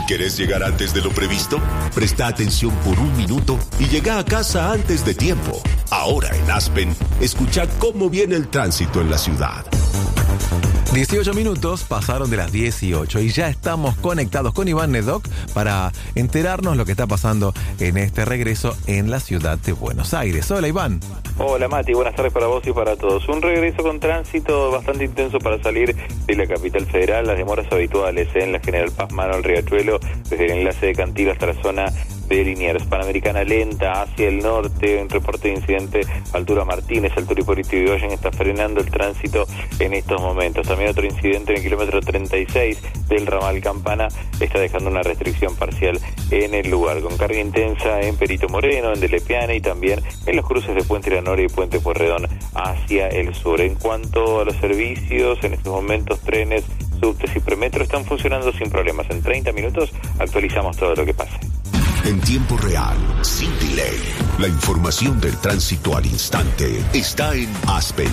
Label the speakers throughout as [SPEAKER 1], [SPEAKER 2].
[SPEAKER 1] ¿Querés llegar antes de lo previsto? Presta atención por un minuto y llega a casa antes de tiempo. Ahora en Aspen, escucha cómo viene el tránsito en la ciudad.
[SPEAKER 2] 18 minutos pasaron de las 18 y ya estamos conectados con Iván Nedoc para enterarnos lo que está pasando en este regreso en la ciudad de Buenos Aires. Hola, Iván.
[SPEAKER 3] Hola, Mati, buenas tardes para vos y para todos. Un regreso con tránsito bastante intenso para salir de la capital federal. Las demoras habituales en la General Paz, Manuel Riachuelo, desde el enlace de Cantil hasta la zona de Liniers. Panamericana lenta hacia el norte, un reporte de incidente altura Martínez, altura Hipólito Yrigoyen, está frenando el tránsito en estos momentos. También otro incidente en el kilómetro 36 del ramal Campana está dejando una restricción parcial en el lugar, con carga intensa en Perito Moreno, en Delepiane y también en los cruces de Puente La Noria y Puente Pueyrredón hacia el sur. En cuanto a los servicios, en estos momentos trenes, subtes y premetro están funcionando sin problemas. En 30 minutos actualizamos todo lo que pase.
[SPEAKER 1] En tiempo real, sin delay. La información del tránsito al instante está en Aspen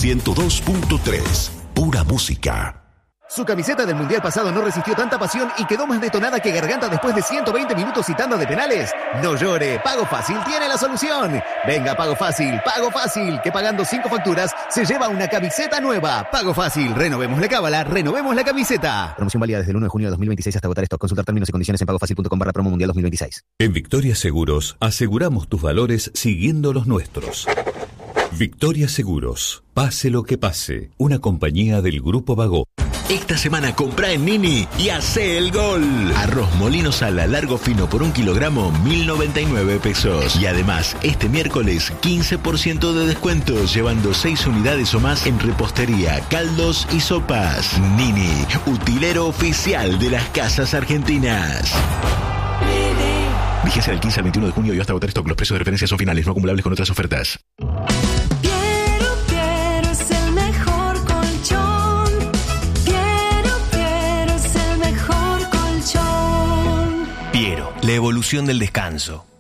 [SPEAKER 1] 102.3. Pura música.
[SPEAKER 4] Su camiseta del Mundial pasado no resistió tanta pasión y quedó más detonada que Garganta después de 120 minutos y tanda de penales. No llore, Pago Fácil tiene la solución. Venga, Pago Fácil, que pagando 5 facturas se lleva una camiseta nueva. Pago Fácil, renovemos la cábala, renovemos la camiseta. Promoción válida desde el 1 de junio de 2026 hasta agotar stock. Consultar términos y condiciones en pagofacil.com/promo mundial 2026.
[SPEAKER 5] En Victoria Seguros aseguramos tus valores siguiendo los nuestros. Victoria Seguros, pase lo que pase, una compañía del Grupo Bagó.
[SPEAKER 6] Esta semana compra en Nini y hace el gol. Arroz molino sala largo fino por 1 kilogramo, 1.099 pesos. Y además, este miércoles, 15% de descuento, llevando 6 unidades o más en repostería, caldos y sopas. Nini, utilero oficial de las casas argentinas. Vigencia del 15 al 21 de junio y hasta agotar stock. Los precios de referencia son finales, no acumulables con otras ofertas.
[SPEAKER 7] Piero es el mejor colchón. Piero es el mejor colchón.
[SPEAKER 8] Piero, la evolución del descanso.